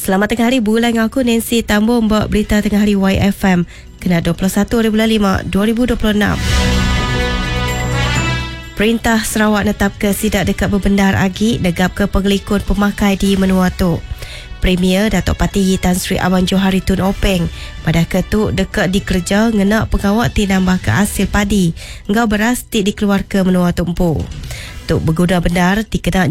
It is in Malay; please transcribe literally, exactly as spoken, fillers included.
Selamat tengah hari, bulan dengan aku Nancy Tambor membawa berita tengah hari Y F M kena dua puluh satu hari bulan lima dua ribu dua puluh enam. Perintah Sarawak netapkan sidak dekat berbendar agi negap ke pengelikun pemakai di Menuatu. Premier Datuk Pati Tan Sri Aman Johari Tun Openg pada ketuk dekat dikerja ngenak pengawak ti nambah ke hasil padi ngau beras ti dikeluar ke Menuatu Empu. Tuk berguna bendar dikena